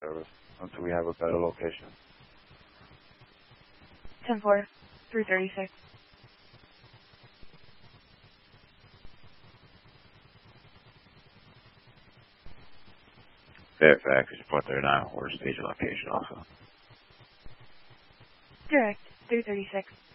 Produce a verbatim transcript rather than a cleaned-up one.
service until we have a better location. ten four, three thirty-six. Fairfax, four thirty-nine, order station location also. Direct, three thirty-six.